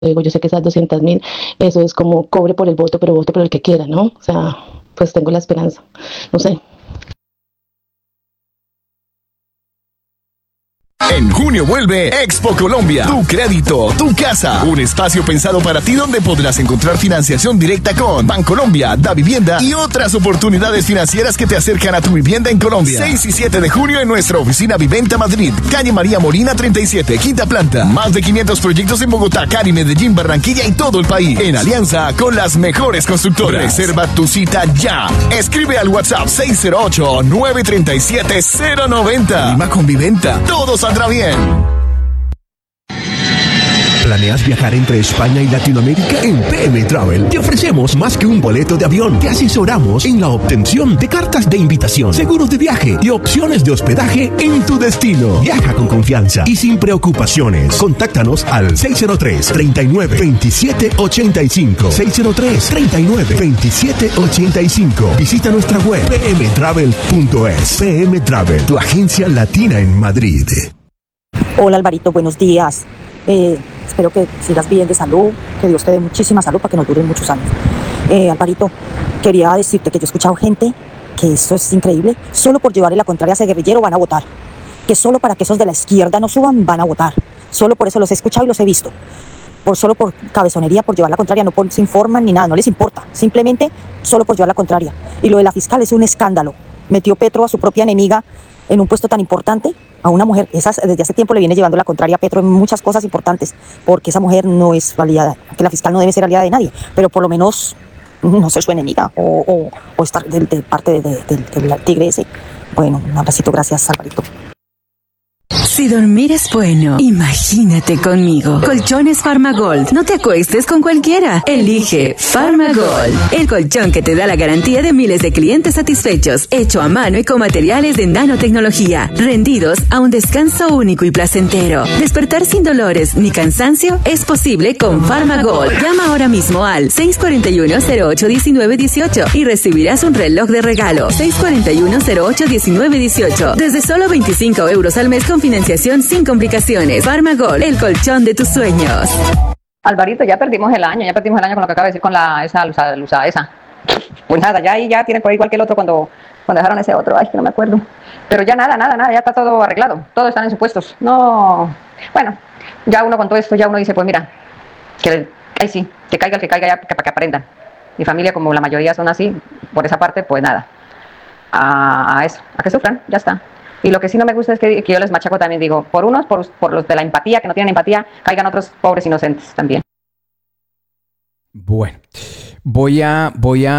digo, yo sé que esas 200.000, eso es como cobre por el voto, pero voto por el que quiera, ¿no? O sea, pues tengo la esperanza, no sé. En junio vuelve Expo Colombia, tu crédito, tu casa, un espacio pensado para ti donde podrás encontrar financiación directa con Bancolombia, Da Vivienda y otras oportunidades financieras que te acercan a tu vivienda en Colombia. 6 y 7 de junio en nuestra oficina Viventa Madrid, calle María Molina 37, quinta planta. Más de 500 proyectos en Bogotá, Cali, Medellín, Barranquilla y todo el país. En alianza con las mejores constructoras. Reserva tu cita ya. Escribe al WhatsApp 608-937-090. Lima con Viventa. Todo saldrá bien. ¿Planeas viajar entre España y Latinoamérica? En PM Travel te ofrecemos más que un boleto de avión. Te asesoramos en la obtención de cartas de invitación, seguros de viaje y opciones de hospedaje en tu destino. Viaja con confianza y sin preocupaciones. Contáctanos al 603-39-2785. 603-39-2785. Visita nuestra web pmtravel.es. PM Travel, tu agencia latina en Madrid. Hola Alvarito, buenos días. Espero que sigas bien de salud, que Dios te dé muchísima salud para que nos duren muchos años. Alvarito, quería decirte que yo he escuchado gente que eso es increíble, solo por llevarle la contraria a ese guerrillero van a votar, que solo para que esos de la izquierda no suban van a votar, solo por eso los he escuchado y los he visto, solo por cabezonería, por llevar la contraria, no se informan ni nada, no les importa, simplemente solo por llevar la contraria. Y lo de la fiscal es un escándalo, metió Petro a su propia enemiga en un puesto tan importante, a una mujer, desde hace tiempo le viene llevando la contraria a Petro en muchas cosas importantes, porque esa mujer no es aliada, que la fiscal no debe ser aliada de nadie, pero por lo menos no ser su enemiga o estar de parte del tigre ese. Bueno, un abracito, gracias Alvarito. Si dormir es bueno, imagínate conmigo. Colchones Farmagold. No te acuestes con cualquiera. Elige Farmagold. El colchón que te da la garantía de miles de clientes satisfechos. Hecho a mano y con materiales de nanotecnología. Rendidos a un descanso único y placentero. Despertar sin dolores ni cansancio es posible con Farmagold. Llama ahora mismo al 641-08-1918 y recibirás un reloj de regalo. 641-08-1918. Desde solo 25 euros al mes con financiación sin complicaciones. Farmagold, el colchón de tus sueños. Alvarito, ya perdimos el año con lo que acaba de decir con esa Luzada esa. Pues nada, ya tiene por igual que el otro cuando dejaron ese otro, ay, que no me acuerdo. Pero ya nada, ya está todo arreglado, todos están en sus puestos. No, bueno, ya uno con todo esto, ya uno dice, pues mira, que caiga el que caiga ya para que aprendan. Mi familia, como la mayoría son así, por esa parte, pues nada, a eso, a que sufran, ya está. Y lo que sí no me gusta es que yo les machaco también, digo, por unos, por los de la empatía, que no tienen empatía, caigan otros pobres inocentes también. Bueno, voy a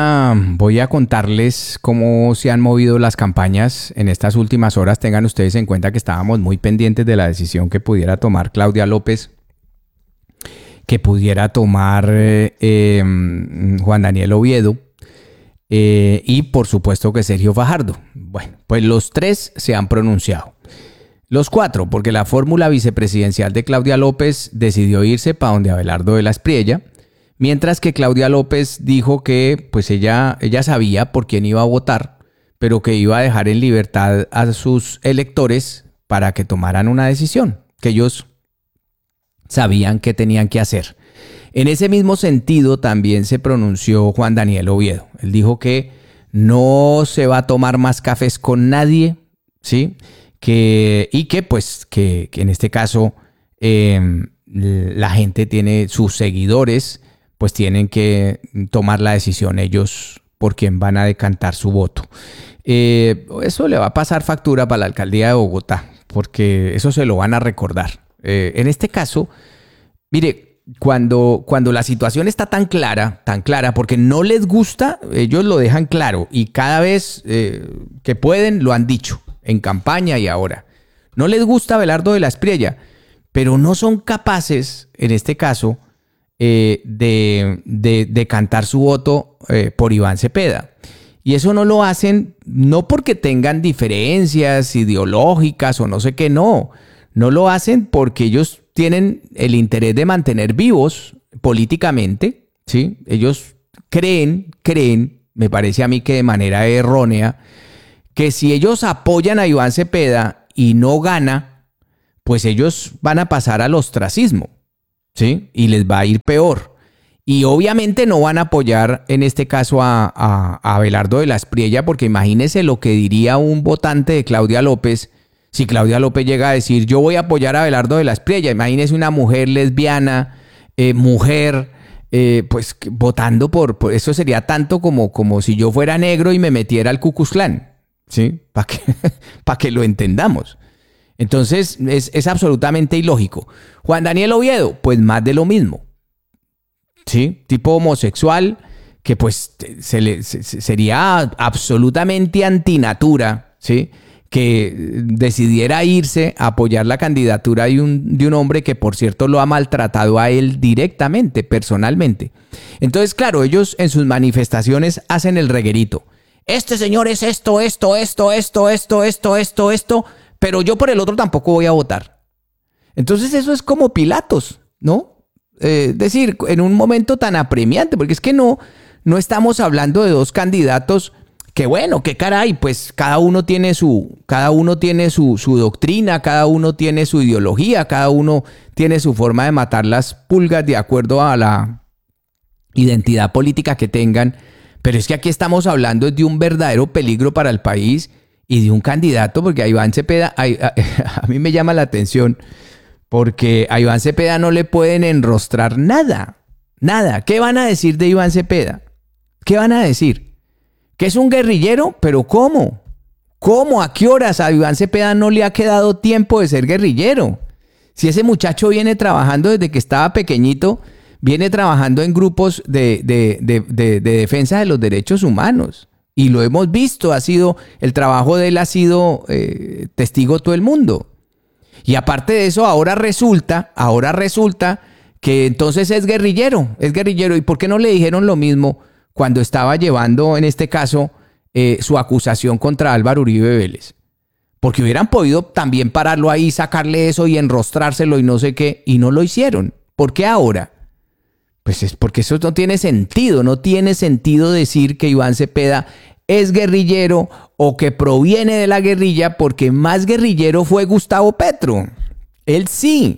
contarles cómo se han movido las campañas en estas últimas horas. Tengan ustedes en cuenta que estábamos muy pendientes de la decisión que pudiera tomar Claudia López, que pudiera tomar Juan Daniel Oviedo, y por supuesto que Sergio Fajardo. Bueno, pues los tres se han pronunciado. Los cuatro, porque la fórmula vicepresidencial de Claudia López decidió irse para donde Abelardo de la Espriella, mientras que Claudia López dijo que pues ella sabía por quién iba a votar, pero que iba a dejar en libertad a sus electores para que tomaran una decisión, que ellos sabían qué tenían que hacer. En ese mismo sentido también se pronunció Juan Daniel Oviedo. Él dijo que no se va a tomar más cafés con nadie, ¿sí? Que en este caso la gente tiene sus seguidores, pues tienen que tomar la decisión ellos por quién van a decantar su voto. Eso le va a pasar factura para la alcaldía de Bogotá, porque eso se lo van a recordar. En este caso, mire, cuando la situación está tan clara, porque no les gusta, ellos lo dejan claro y cada vez que pueden lo han dicho en campaña y ahora. No les gusta Abelardo de la Espriella, pero no son capaces, en este caso, de cantar su voto por Iván Cepeda. Y eso no lo hacen no porque tengan diferencias ideológicas o no sé qué, no lo hacen porque ellos tienen el interés de mantener vivos políticamente, ¿sí? Ellos creen, me parece a mí que de manera errónea, que si ellos apoyan a Iván Cepeda y no gana, pues ellos van a pasar al ostracismo. ¿sí? Y les va a ir peor. Y obviamente no van a apoyar en este caso a Abelardo de la Espriella, porque imagínese lo que diría un votante de Claudia López si Claudia López llega a decir yo voy a apoyar a Abelardo de la Espriella. Imagínese una mujer lesbiana, pues votando por eso. Sería tanto como si yo fuera negro y me metiera al Ku Klux Klan, ¿sí? Para que lo entendamos. Entonces es absolutamente ilógico. Juan Daniel Oviedo, pues más de lo mismo, ¿sí? Tipo homosexual que pues sería absolutamente antinatura, ¿sí? Que decidiera irse a apoyar la candidatura de un hombre que, por cierto, lo ha maltratado a él directamente, personalmente. Entonces, claro, ellos en sus manifestaciones hacen el reguerito. Este señor es esto, pero yo por el otro tampoco voy a votar. Entonces eso es como Pilatos, ¿no? Decir, en un momento tan apremiante, porque es que no estamos hablando de dos candidatos que bueno, que caray, pues cada uno tiene su doctrina, cada uno tiene su ideología, cada uno tiene su forma de matar las pulgas de acuerdo a la identidad política que tengan. Pero es que aquí estamos hablando de un verdadero peligro para el país y de un candidato, porque a Iván Cepeda, a mí me llama la atención, porque a Iván Cepeda no le pueden enrostrar nada. ¿Qué van a decir de Iván Cepeda? ¿Qué van a decir? ¿Que es un guerrillero? ¿Pero cómo? ¿Cómo? ¿A qué horas? A Iván Cepeda no le ha quedado tiempo de ser guerrillero. Si ese muchacho viene trabajando desde que estaba pequeñito, viene trabajando en grupos de defensa de los derechos humanos. Y lo hemos visto, el trabajo de él ha sido testigo todo el mundo. Y aparte de eso, ahora resulta que entonces es guerrillero. ¿Y por qué no le dijeron lo mismo cuando estaba llevando, en este caso, su acusación contra Álvaro Uribe Vélez? Porque hubieran podido también pararlo ahí, sacarle eso y enrostrárselo y no sé qué, y no lo hicieron. ¿Por qué ahora? Pues es porque eso no tiene sentido. No tiene sentido decir que Iván Cepeda es guerrillero o que proviene de la guerrilla, porque más guerrillero fue Gustavo Petro. Él sí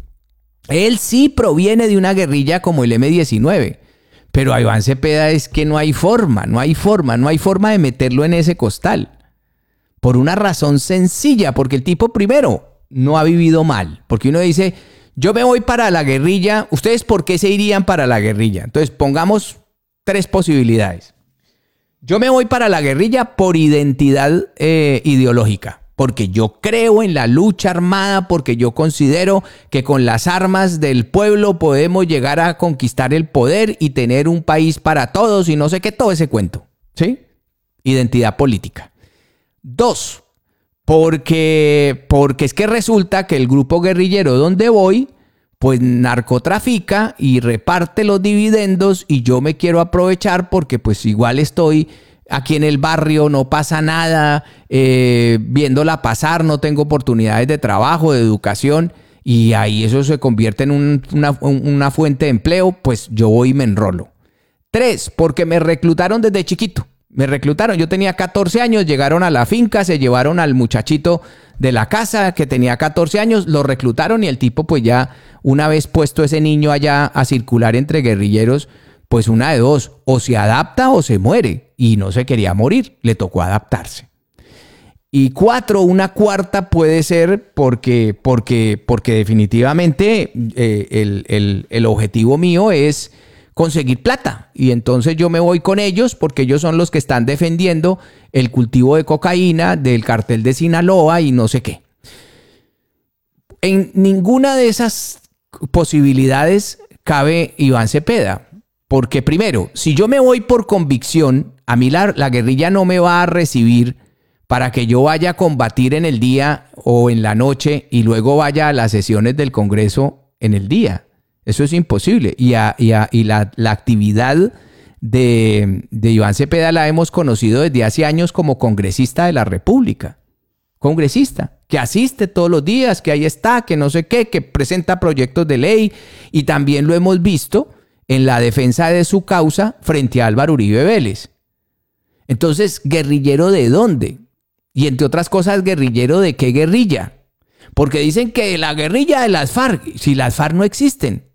proviene de una guerrilla como el M-19. Pero a Iván Cepeda es que no hay forma de meterlo en ese costal. Por una razón sencilla, porque el tipo primero no ha vivido mal. Porque uno dice, yo me voy para la guerrilla, ¿ustedes por qué se irían para la guerrilla? Entonces pongamos 3 posibilidades. Yo me voy para la guerrilla por identidad ideológica, porque yo creo en la lucha armada, porque yo considero que con las armas del pueblo podemos llegar a conquistar el poder y tener un país para todos y no sé qué, todo ese cuento, ¿sí? Identidad política. 2, porque es que resulta que el grupo guerrillero donde voy, pues narcotrafica y reparte los dividendos y yo me quiero aprovechar porque pues igual estoy aquí en el barrio, no pasa nada, viéndola pasar, no tengo oportunidades de trabajo, de educación, y ahí eso se convierte en una fuente de empleo, pues yo voy y me enrolo. 3, porque me reclutaron desde chiquito. Yo tenía 14 años, llegaron a la finca, se llevaron al muchachito de la casa que tenía 14 años, lo reclutaron y el tipo pues ya una vez puesto ese niño allá a circular entre guerrilleros, pues una de dos, o se adapta o se muere, y no se quería morir, le tocó adaptarse. Y 4, una cuarta puede ser porque definitivamente el objetivo mío es conseguir plata, y entonces yo me voy con ellos porque ellos son los que están defendiendo el cultivo de cocaína del cartel de Sinaloa y no sé qué. En ninguna de esas posibilidades cabe Iván Cepeda, porque primero, si yo me voy por convicción, a mí la guerrilla no me va a recibir para que yo vaya a combatir en el día o en la noche y luego vaya a las sesiones del Congreso en el día. Eso es imposible. Y la actividad de Iván Cepeda la hemos conocido desde hace años como congresista de la República. Congresista, que asiste todos los días, que ahí está, que no sé qué, que presenta proyectos de ley. Y también lo hemos visto en la defensa de su causa frente a Álvaro Uribe Vélez. Entonces, ¿guerrillero de dónde? Y entre otras cosas, ¿guerrillero de qué guerrilla? Porque dicen que la guerrilla de las FARC, si las FARC no existen.